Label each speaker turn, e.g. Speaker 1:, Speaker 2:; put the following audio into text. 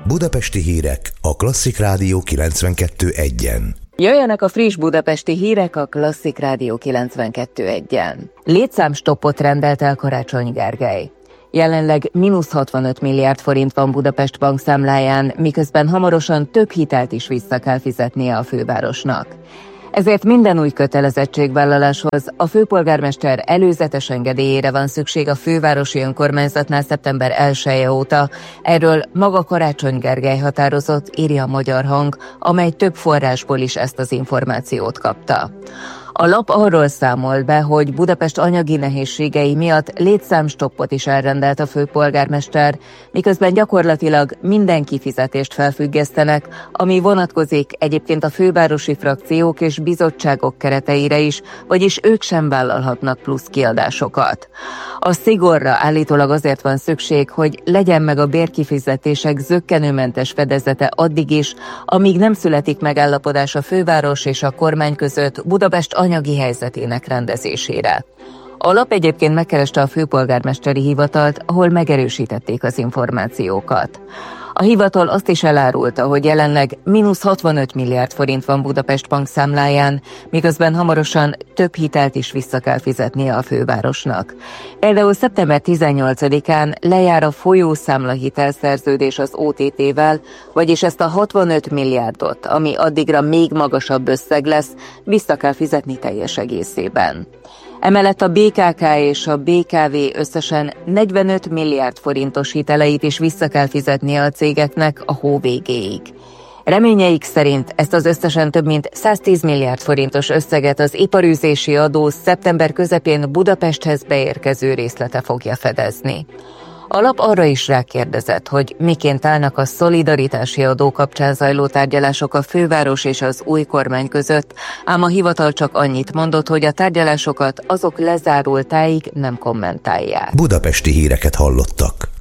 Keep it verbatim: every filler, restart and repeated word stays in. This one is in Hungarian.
Speaker 1: Budapesti hírek a Klasszik Rádió kilencvenkettő egyen.
Speaker 2: Jöjjenek a friss budapesti hírek a Klasszik Rádió kilencvenkettő egyen. Létszámstoppot rendelt el Karácsony Gergely. Jelenleg mínusz hatvanöt milliárd forint van Budapest bankszámláján, miközben hamarosan több hitelt is vissza kell fizetnie a fővárosnak. Ezért minden új kötelezettségvállaláshoz a főpolgármester előzetes engedélyére van szükség a fővárosi önkormányzatnál szeptember elseje óta. Erről maga Karácsony Gergely határozott, írja a Magyar Hang, amely több forrásból is ezt az információt kapta. A lap arról számol be, hogy Budapest anyagi nehézségei miatt létszámstoppot is elrendelt a főpolgármester, miközben gyakorlatilag minden kifizetést felfüggesztenek, ami vonatkozik egyébként a fővárosi frakciók és bizottságok kereteire is, vagyis ők sem vállalhatnak plusz kiadásokat. A szigorra állítólag azért van szükség, hogy legyen meg a bérkifizetések zökkenőmentes fedezete addig is, amíg nem születik megállapodás a főváros és a kormány között Budapest anyagi helyzetének rendezésére. A lap egyébként megkereste a főpolgármesteri hivatalt, ahol megerősítették az információkat. A hivatal azt is elárulta, hogy jelenleg mínusz hatvanöt milliárd forint van Budapest bankszámláján, miközben hamarosan több hitelt is vissza kell fizetnie a fővárosnak. Például szeptember tizennyolcadikán lejár a folyószámla hitelszerződés az o té té-vel, vagyis ezt a hatvanöt milliárdot, ami addigra még magasabb összeg lesz, vissza kell fizetni teljes egészében. Emellett a bé ká ká és a bé ká vé összesen negyvenöt milliárd forintos hiteleit is vissza kell fizetnie a cégeknek a hó végéig. Reményeik szerint ezt az összesen több mint száztíz milliárd forintos összeget az iparűzési adó szeptember közepén Budapesthez beérkező részlete fogja fedezni. A lap arra is rákérdezett, hogy miként állnak a szolidaritási adó kapcsán zajló tárgyalások a főváros és az új kormány között, ám a hivatal csak annyit mondott, hogy a tárgyalásokat azok lezárultáig nem kommentálják.
Speaker 1: Budapesti híreket hallottak.